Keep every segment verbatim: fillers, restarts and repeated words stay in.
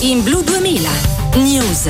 In Blu duemila News.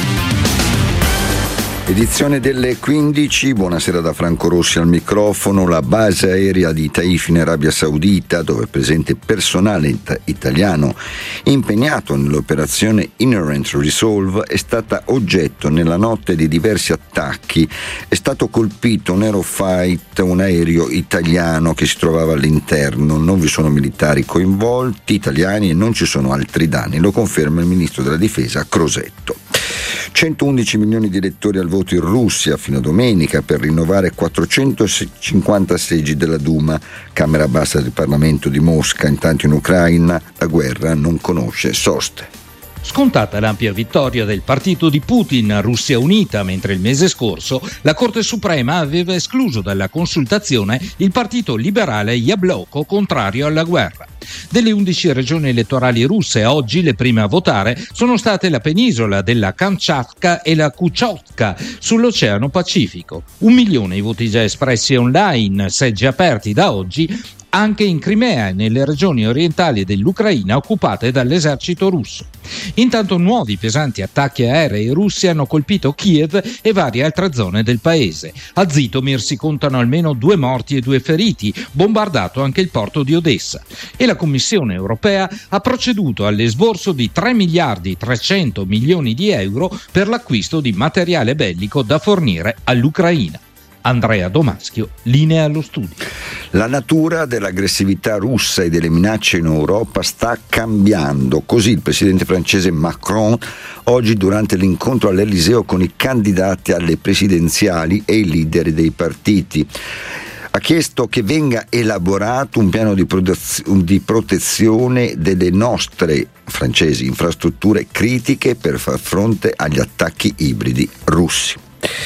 Edizione delle quindici, buonasera da Franco Rossi al microfono. La base aerea di Taif in Arabia Saudita, dove è presente personale it- italiano impegnato nell'operazione Inherent Resolve, è stata oggetto nella notte di diversi attacchi. È stato colpito un Aerofight, un aereo italiano che si trovava all'interno. Non vi sono militari coinvolti italiani e non ci sono altri danni, lo conferma il ministro della difesa Crosetto. centoundici milioni di elettori al voto in Russia fino a domenica per rinnovare quattrocentocinquanta seggi della Duma, Camera Bassa del Parlamento di Mosca. Intanto in Ucraina la guerra non conosce soste. Scontata l'ampia vittoria del partito di Putin, Russia Unita, mentre il mese scorso la Corte Suprema aveva escluso dalla consultazione il partito liberale Yabloko, contrario alla guerra. Delle undici regioni elettorali russe, oggi le prime a votare sono state la penisola della Kamchatka e la Chukotka sull'Oceano Pacifico. Un milione i voti già espressi online, seggi aperti da oggi anche in Crimea e nelle regioni orientali dell'Ucraina occupate dall'esercito russo. Intanto nuovi pesanti attacchi aerei russi hanno colpito Kiev e varie altre zone del paese. A Zitomir si contano almeno due morti e due feriti, bombardato anche il porto di Odessa. E la Commissione europea ha proceduto all'esborso di tre miliardi trecento milioni di euro per l'acquisto di materiale bellico da fornire all'Ucraina. Andrea Domaschio, linea allo studio. La natura dell'aggressività russa e delle minacce in Europa sta cambiando. Così il presidente francese Macron, oggi durante l'incontro all'Eliseo con i candidati alle presidenziali e i leader dei partiti, ha chiesto che venga elaborato un piano di, produz- di protezione delle nostre francesi infrastrutture critiche per far fronte agli attacchi ibridi russi.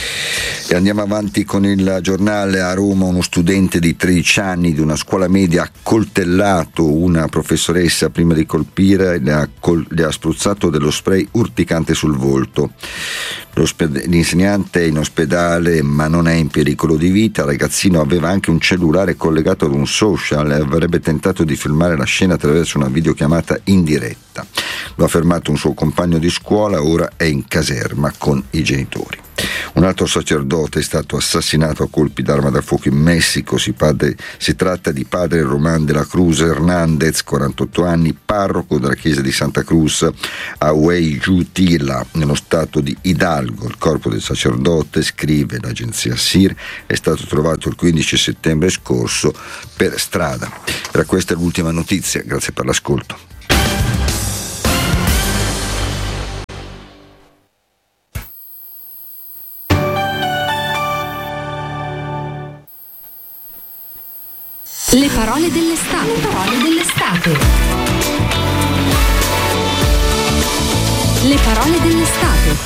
E andiamo avanti con il giornale. A Roma uno studente di tredici anni di una scuola media ha coltellato una professoressa prima di colpire, le ha, col- le ha spruzzato dello spray urticante sul volto. L'osped- l'insegnante è in ospedale ma non è in pericolo di vita. Il ragazzino aveva anche un cellulare collegato ad un social e avrebbe tentato di filmare la scena attraverso una videochiamata in diretta. Lo ha fermato un suo compagno di scuola, ora è in caserma con i genitori. Un altro sacerdote è stato assassinato a colpi d'arma da fuoco in Messico. Si, padre, si tratta di padre Román de la Cruz Hernández, quarantotto anni, parroco della chiesa di Santa Cruz a Hueyutila, nello stato di Hidalgo. Il corpo del sacerdote, scrive l'agenzia S I R, è stato trovato il quindici settembre scorso per strada. Era questa l'ultima notizia, grazie per l'ascolto. Le parole dell'estate. Le parole dell'estate. Le parole dell'estate.